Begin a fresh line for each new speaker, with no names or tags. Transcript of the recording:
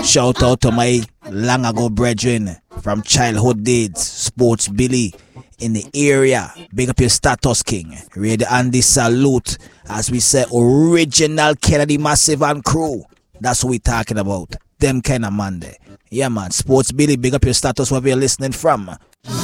Shout out to my long ago brethren from childhood days, Sports Billy in the area. Big up your status king. Radio Andy salute. As we say, original Kennedy Massive and crew. That's what we talking about. Them kind of man there. Yeah man, Sports Billy, big up your status wherever you're listening from.